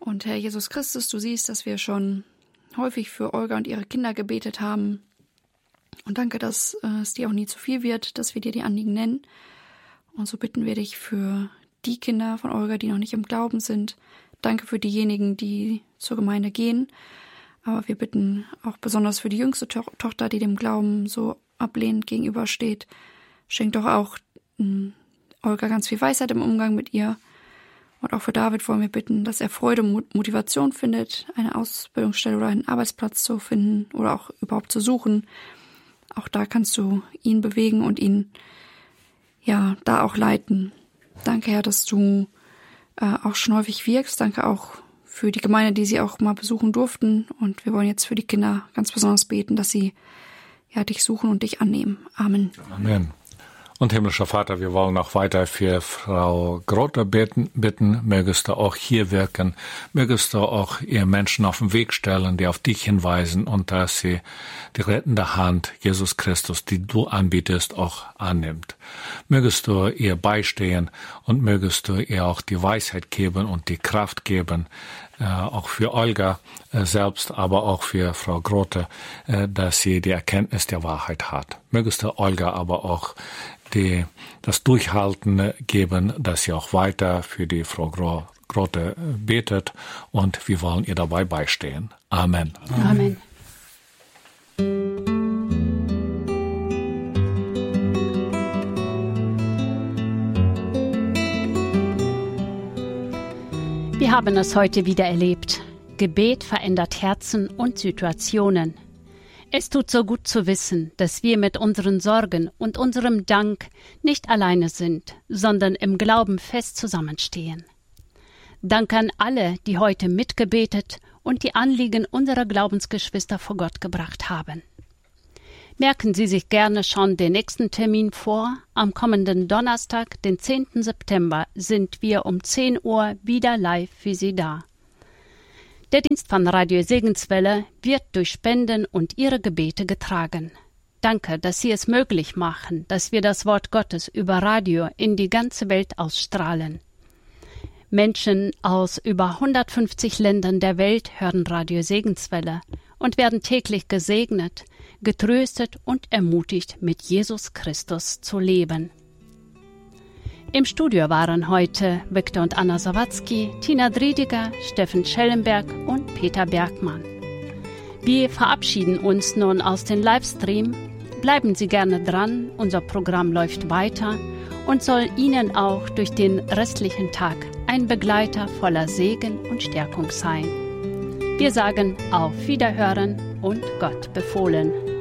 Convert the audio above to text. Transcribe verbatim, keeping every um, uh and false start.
Und Herr Jesus Christus, du siehst, dass wir schon häufig für Olga und ihre Kinder gebetet haben. Und danke, dass äh, es dir auch nie zu viel wird, dass wir dir die Anliegen nennen. Und so bitten wir dich für die Kinder von Olga, die noch nicht im Glauben sind. Danke für diejenigen, die zur Gemeinde gehen. Aber wir bitten auch besonders für die jüngste to- Tochter, die dem Glauben so ablehnend gegenübersteht. Schenk doch auch mh, Olga ganz viel Weisheit im Umgang mit ihr. Und auch für David wollen wir bitten, dass er Freude und Motivation findet, eine Ausbildungsstelle oder einen Arbeitsplatz zu finden oder auch überhaupt zu suchen. Auch da kannst du ihn bewegen und ihn ja da auch leiten. Danke, Herr, dass du äh, auch schon häufig wirkst. Danke auch für die Gemeinde, die sie auch mal besuchen durften. Und wir wollen jetzt für die Kinder ganz besonders beten, dass sie ja dich suchen und dich annehmen. Amen. Amen. Und himmlischer Vater, wir wollen auch weiter für Frau Grote beten, bitten, mögest du auch hier wirken, mögest du auch ihr Menschen auf den Weg stellen, die auf dich hinweisen und dass sie die rettende Hand Jesus Christus, die du anbietest, auch annimmt. Mögest du ihr beistehen und mögest du ihr auch die Weisheit geben und die Kraft geben, äh, auch für Olga äh, selbst, aber auch für Frau Grote, äh, dass sie die Erkenntnis der Wahrheit hat. Mögest du Olga aber auch die das Durchhalten geben, dass sie auch weiter für die Frau Gro- Grote betet und wir wollen ihr dabei beistehen. Amen. Amen. Wir haben es heute wieder erlebt. Gebet verändert Herzen und Situationen. Es tut so gut zu wissen, dass wir mit unseren Sorgen und unserem Dank nicht alleine sind, sondern im Glauben fest zusammenstehen. Dank an alle, die heute mitgebetet und die Anliegen unserer Glaubensgeschwister vor Gott gebracht haben. Merken Sie sich gerne schon den nächsten Termin vor. Am kommenden Donnerstag, den zehnten September, sind wir um zehn Uhr wieder live für Sie da. Der Dienst von Radio Segenswelle wird durch Spenden und Ihre Gebete getragen. Danke, dass Sie es möglich machen, dass wir das Wort Gottes über Radio in die ganze Welt ausstrahlen. Menschen aus über hundertfünfzig Ländern der Welt hören Radio Segenswelle und werden täglich gesegnet, getröstet und ermutigt, mit Jesus Christus zu leben. Im Studio waren heute Viktor und Anna Sawatzki, Tina Driediger, Steffen Schellenberg und Peter Bergmann. Wir verabschieden uns nun aus dem Livestream. Bleiben Sie gerne dran, unser Programm läuft weiter und soll Ihnen auch durch den restlichen Tag ein Begleiter voller Segen und Stärkung sein. Wir sagen auf Wiederhören und Gott befohlen.